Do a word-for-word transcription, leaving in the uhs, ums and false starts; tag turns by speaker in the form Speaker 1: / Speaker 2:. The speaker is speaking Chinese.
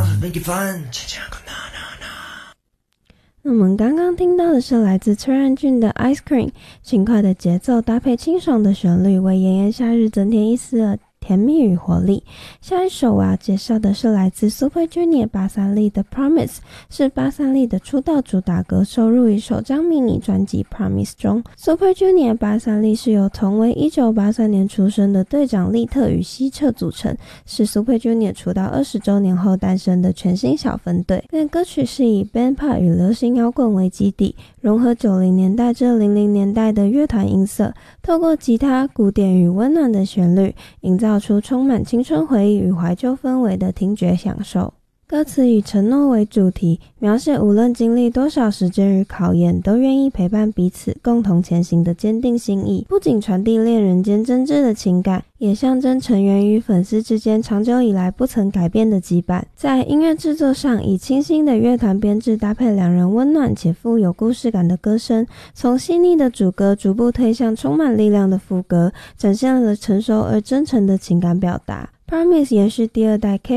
Speaker 1: make it fun。
Speaker 2: 那我们刚刚听到的是来自崔然俊的 Ice Cream， 轻快的节奏搭配清爽的旋律，为炎炎夏日增添一丝的甜蜜与活力。下一首我要介绍的是来自 Super Junior 八三栗的 Promise， 是八三栗的出道主打歌，收录于首张迷你专辑 Promise 中。 Super Junior 八三栗是由同为一九八三年出生的队长利特与希澈组成，是 Super Junior 出道二十周年后诞生的全新小分队。那歌曲是以 band pop 与流行摇滚为基底，融合九零年代至零零年代的乐团音色，透过吉他、鼓点与温暖的旋律，营造出充满青春回忆与怀旧氛围的听觉享受。歌词以承诺为主题，描写无论经历多少时间与考验，都愿意陪伴彼此共同前行的坚定心意。不仅传递恋人间真挚的情感，也象征成员与粉丝之间长久以来不曾改变的羁绊。在音乐制作上，以清新的乐团编制搭配两人温暖且富有故事感的歌声，从细腻的主歌逐步推向充满力量的副歌，展现了成熟而真诚的情感表达。Promise 延续第二代 K